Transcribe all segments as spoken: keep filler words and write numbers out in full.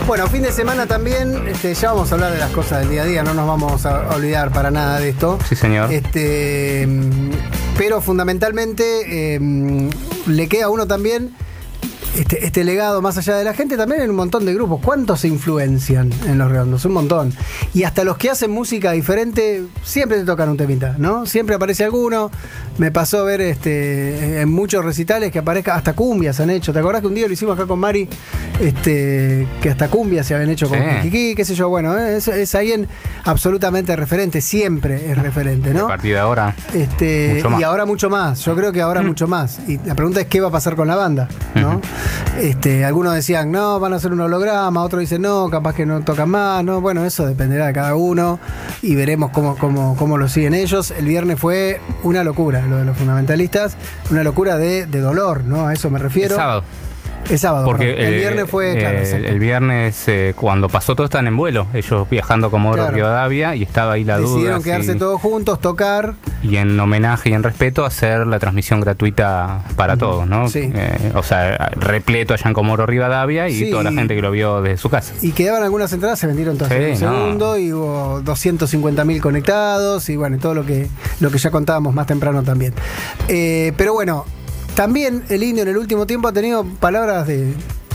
Bueno, fin de semana también, este, ya vamos a hablar de las cosas del día a día, no nos vamos a olvidar para nada de esto. Sí, señor. Este, pero fundamentalmente eh, le queda a uno también este, este legado más allá de la gente, también en un montón de grupos. ¿Cuántos se influencian en Los Redondos? Un montón. Y hasta los que hacen música diferente, siempre te tocan un temita, ¿no? Siempre aparece alguno. Me pasó ver este, en muchos recitales que aparezca, hasta cumbias han hecho. ¿Te acordás que un día lo hicimos acá con Mari? Este, que hasta cumbias se habían hecho con sí. Kiki, qué sé yo. Bueno, es, es alguien absolutamente referente, siempre es referente, ¿no? A partir de ahora. Este, y ahora mucho más. Yo creo que ahora mm. mucho más. Y la pregunta es qué va a pasar con la banda, ¿no? Uh-huh. Este, algunos decían, no, van a hacer un holograma, otros dicen, no, capaz que no tocan más, no, bueno, eso dependerá de cada uno y veremos cómo, cómo, cómo lo siguen ellos. El viernes fue una locura, lo de los fundamentalistas, una locura de, de dolor, ¿no? A eso me refiero. El sábado. El sábado, porque el, el viernes fue, eh, claro. El, el viernes, eh, cuando pasó todo, estaban en vuelo, ellos viajando como Oro claro. Rivadavia, y estaba ahí la duda. Decidieron quedarse si, todos juntos, tocar. Y en homenaje y en respeto, hacer la transmisión gratuita para uh-huh. todos, ¿no? Sí. Eh, o sea, repleto allá en Comodoro Rivadavia y sí. toda la gente que lo vio desde su casa. Y quedaban algunas entradas, se vendieron todas sí, en un segundo, no. y hubo doscientos cincuenta mil conectados, y bueno, todo lo que, lo que ya contábamos más temprano también. Eh, pero bueno, también el Indio en el último tiempo ha tenido palabras de...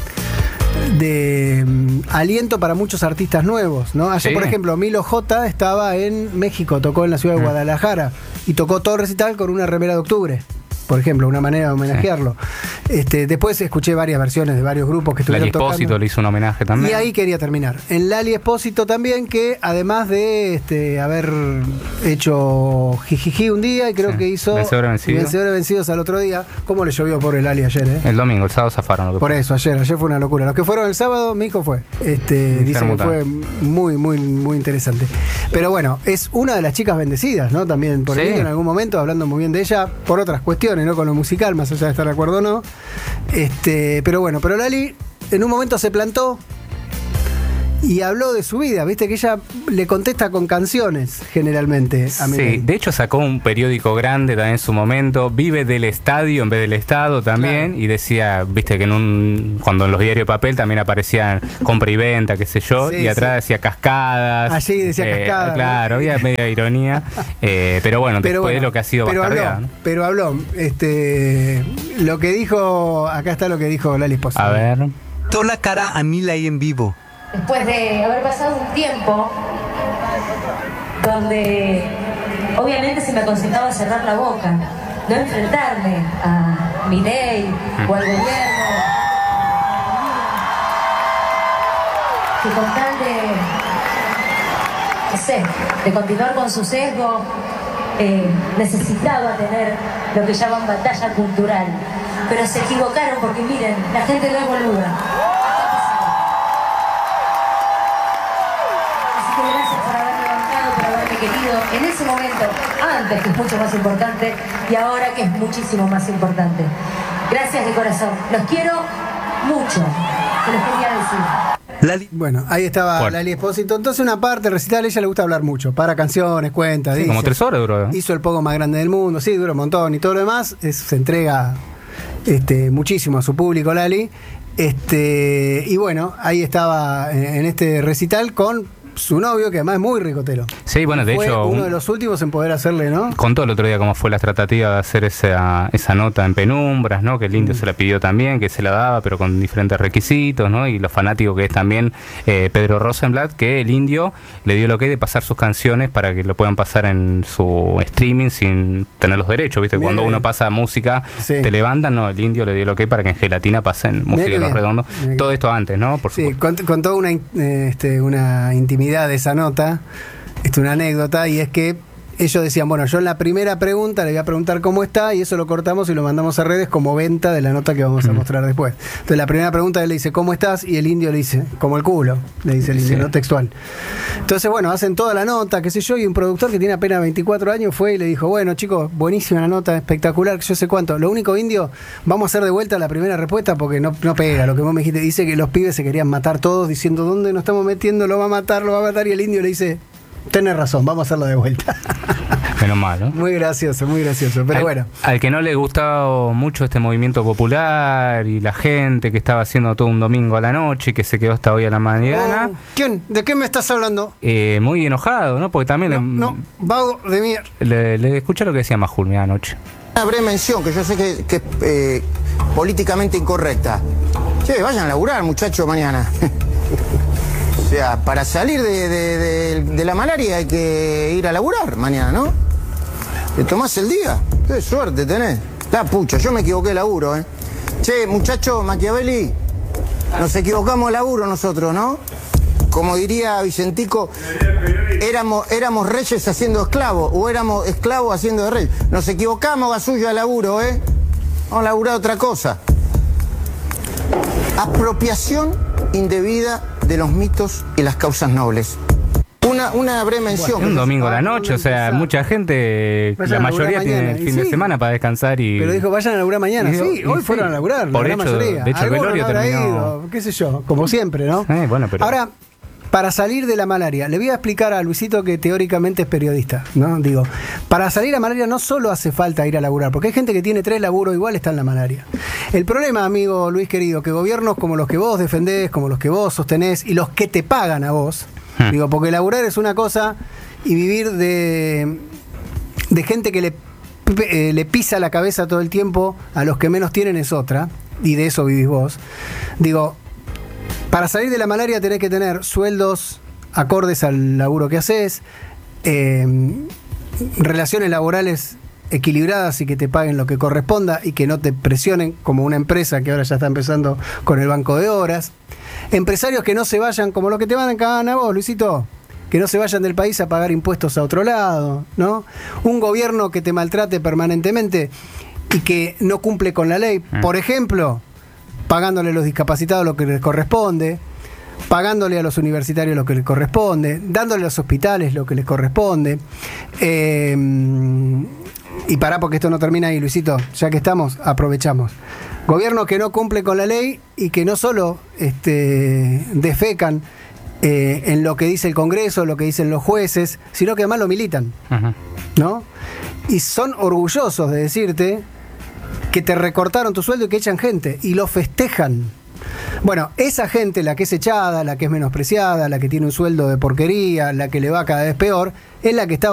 de um, aliento para muchos artistas nuevos, ¿no? Ayer, sí. por ejemplo, Milo J estaba en México, tocó en la ciudad de Guadalajara y tocó todo el recital con una remera de Octubre, por ejemplo, una manera de homenajearlo. Sí. Este, después escuché varias versiones de varios grupos que estuvieron tocando. Lali Espósito le hizo un homenaje también. Y ahí quería terminar. En Lali Espósito también, que además de este, haber hecho Jijiji un día, y creo sí. que hizo Vencedores Vencidos. Vencedores Vencidos al otro día. ¿Cómo le llovió por el Lali ayer, eh? El domingo, el sábado zafaron. Lo por eso, ayer, ayer fue una locura. Los que fueron el sábado, mi hijo fue. Este, dice que fue muy, muy, muy interesante. Pero bueno, es una de las chicas bendecidas, ¿no? También por sí. el en algún momento, hablando muy bien de ella, por otras cuestiones, ¿no? Con lo musical, más allá de estar de acuerdo o no. Este, pero bueno, pero Lali en un momento se plantó y habló de su vida, viste que ella le contesta con canciones generalmente a mí. Sí, de hecho sacó un periódico grande también en su momento, Vive del Estadio en vez del Estado también, claro. y decía, viste que en un cuando en los diarios de papel también aparecían compra y venta, qué sé yo, sí, y atrás sí. decía cascadas. Allí decía eh, cascadas. Claro, había media ironía, eh, pero bueno, pero después bueno, de lo que ha sido pero bastardeado. Habló, ¿no? Pero habló, este, lo que dijo, acá está lo que dijo Lali Espósito. A ver. Toda la cara a mí la hay en vivo. Después de haber pasado un tiempo donde obviamente se me aconsejaba cerrar la boca, no enfrentarme a Milei o al gobierno, que con tal de, no sé, de continuar con su sesgo, eh, necesitaba tener lo que llaman batalla cultural. Pero se equivocaron porque miren, la gente no es boluda. En ese momento, antes, que es mucho más importante, y ahora, que es muchísimo más importante. Gracias de corazón. Los quiero mucho. Se los quería decir. Lali. Bueno, ahí estaba bueno. Lali Espósito. Entonces, una parte recital, a ella le gusta hablar mucho. Para canciones, cuentas. Sí, dice, como tres horas duró. Hizo el pogo más grande del mundo. Sí, duró un montón. Y todo lo demás es, se entrega este, muchísimo a su público, Lali. Este, y bueno, ahí estaba en este recital con su novio, que además es muy ricotero. Sí, bueno, de fue hecho... uno de los últimos en poder hacerle, ¿no? Contó el otro día cómo fue la tratativa de hacer esa, esa nota en penumbras, ¿no? Que el Indio mm. se la pidió también, que se la daba, pero con diferentes requisitos, ¿no? Y lo fanático que es también eh, Pedro Rosenblatt, que el Indio le dio lo que hay de pasar sus canciones para que lo puedan pasar en su streaming sin tener los derechos, ¿viste? Bien, cuando bien. uno pasa música, sí. te levantan, no, el Indio le dio lo que hay para que en Gelatina pasen música de Los Redondos. Bien. Todo esto antes, ¿no? Por sí, contó con una, este, una intimidad de esa nota, esto es una anécdota, y es que ellos decían, bueno, yo en la primera pregunta le voy a preguntar cómo está, y eso lo cortamos y lo mandamos a redes como venta de la nota que vamos a mm. mostrar después. Entonces la primera pregunta él le dice, ¿cómo estás? Y el Indio le dice, como el culo, le dice el Indio, sí. no textual. Entonces, bueno, hacen toda la nota, qué sé yo, y un productor que tiene apenas veinticuatro años fue y le dijo, bueno, chicos, buenísima la nota, espectacular, que yo sé cuánto. Lo único, Indio, vamos a hacer de vuelta la primera respuesta porque no, no pega, lo que vos me dijiste. Dice que los pibes se querían matar todos diciendo, ¿dónde nos estamos metiendo? Lo va a matar, lo va a matar, y el Indio le dice, tenés razón, vamos a hacerlo de vuelta. Menos mal, ¿no? Muy gracioso, muy gracioso. Pero al, bueno. Al que no le gustaba mucho este movimiento popular y la gente que estaba haciendo todo un domingo a la noche y que se quedó hasta hoy a la mañana. Oh, ¿quién? ¿De qué me estás hablando? Eh, muy enojado, ¿no? Porque también No, le, no, vago de mierda. le, le escuché lo que decía Majul mira, anoche. Una breve mención, que yo sé que, que es eh, políticamente incorrecta. Che, vayan a laburar, muchachos, mañana. O sea, para salir de, de, de, de la malaria hay que ir a laburar mañana, ¿no? Te tomás el día. Qué suerte tenés. La pucha, yo me equivoqué de laburo, ¿eh? Che, muchachos, Machiavelli, nos equivocamos de laburo nosotros, ¿no? Como diría Vicentico, éramos, éramos reyes haciendo esclavos, o éramos esclavos haciendo de reyes. Nos equivocamos, Gasulla, de laburo, ¿eh? Vamos a laburar otra cosa. Apropiación indebida de los mitos y las causas nobles. Una, una breve mención. Bueno, un domingo a la noche, o sea, mucha gente, Vayan la a laburar mayoría tiene mañana. el Y fin de sí. semana para descansar y... Pero dijo, vayan a laburar mañana. Y digo, Sí, y hoy sí. fueron a laburar, Por la gran hecho, mayoría. de hecho, el Alguno velorio no habrá terminó- ido, qué sé yo, como siempre, ¿no? Eh, bueno, pero- Ahora, para salir de la malaria, le voy a explicar a Luisito que teóricamente es periodista, ¿no? Digo, para salir de la malaria no solo hace falta ir a laburar, porque hay gente que tiene tres laburos igual está en la malaria. El problema, amigo Luis querido, que gobiernos como los que vos defendés, como los que vos sostenés y los que te pagan a vos, Hmm. digo, porque laburar es una cosa y vivir de, de gente que le, eh, le pisa la cabeza todo el tiempo a los que menos tienen es otra, y de eso vivís vos. Digo, para salir de la malaria tenés que tener sueldos acordes al laburo que haces, eh, relaciones laborales equilibradas y que te paguen lo que corresponda y que no te presionen como una empresa que ahora ya está empezando con el banco de horas. Empresarios que no se vayan como los que te van a cagar a vos, Luisito, que no se vayan del país a pagar impuestos a otro lado, ¿no? Un gobierno que te maltrate permanentemente y que no cumple con la ley, por ejemplo, pagándole a los discapacitados lo que les corresponde, pagándole a los universitarios lo que les corresponde, dándole a los hospitales lo que les corresponde. Eh, y pará porque esto no termina ahí, Luisito, ya que estamos, aprovechamos. Gobierno que no cumple con la ley y que no solo este, defecan eh, en lo que dice el Congreso, lo que dicen los jueces, sino que además lo militan, Ajá. ¿no? Y son orgullosos de decirte que te recortaron tu sueldo y que echan gente, y lo festejan. Bueno, esa gente, la que es echada, la que es menospreciada, la que tiene un sueldo de porquería, la que le va cada vez peor, es la que está